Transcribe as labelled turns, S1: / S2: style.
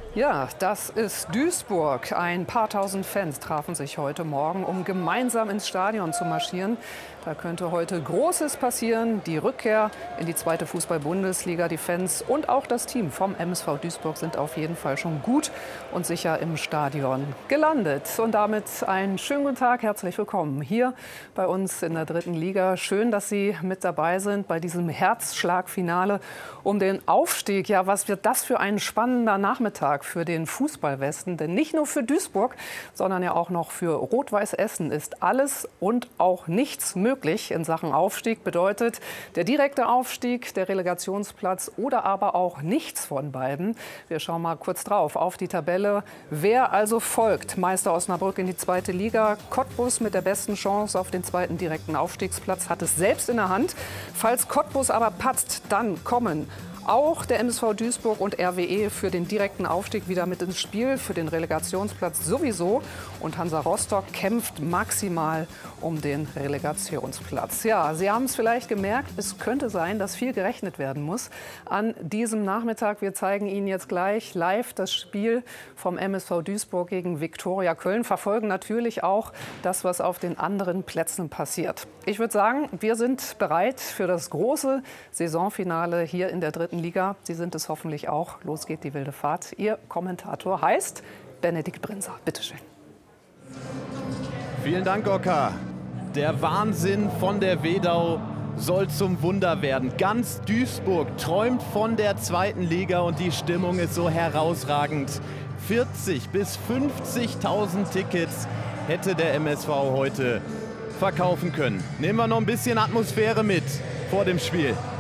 S1: Ja, das ist Duisburg. Ein paar tausend Fans trafen sich heute Morgen, um gemeinsam ins Stadion zu marschieren. Da könnte heute Großes passieren. Die Rückkehr in die zweite Fußball-Bundesliga. Die Fans und auch das Team vom MSV Duisburg sind auf jeden Fall schon gut und sicher im Stadion gelandet. Und damit einen schönen guten Tag. Herzlich willkommen hier bei uns in der dritten Liga. Schön, dass Sie mit dabei sind bei diesem Herzschlagfinale um den Aufstieg. Ja, was wird das für ein spannender Nachmittag für den Fußballwesten? Denn nicht nur für Duisburg, sondern ja auch noch für Rot-Weiß Essen ist alles und auch nichts möglich in Sachen Aufstieg. Bedeutet der direkte Aufstieg, der Relegationsplatz oder aber auch nichts von beiden. Wir schauen mal kurz drauf auf die Tabelle. Wer also folgt? Meister Osnabrück in die zweite Liga. Cottbus mit der besten Chance auf den zweiten direkten Aufstiegsplatz hat es selbst in der Hand. Falls Cottbus aber patzt, dann kommen auch der MSV Duisburg und RWE für den direkten Aufstieg wieder mit ins Spiel, für den Relegationsplatz sowieso. Und Hansa Rostock kämpft maximal um den Relegationsplatz. Ja, Sie haben es vielleicht gemerkt, es könnte sein, dass viel gerechnet werden muss an diesem Nachmittag. Wir zeigen Ihnen jetzt gleich live das Spiel vom MSV Duisburg gegen Viktoria Köln, verfolgen natürlich auch das, was auf den anderen Plätzen passiert. Ich würde sagen, wir sind bereit für das große Saisonfinale hier in der dritten Liga. Sie sind es hoffentlich auch. Los geht die wilde Fahrt. Ihr Kommentator heißt Benedikt Brinser. Bitte schön.
S2: Vielen Dank, Oka. Der Wahnsinn von der Wedau soll zum Wunder werden. Ganz Duisburg träumt von der zweiten Liga und die Stimmung ist so herausragend. 40.000 bis 50.000 Tickets hätte der MSV heute verkaufen können. Nehmen wir noch ein bisschen Atmosphäre mit vor dem Spiel.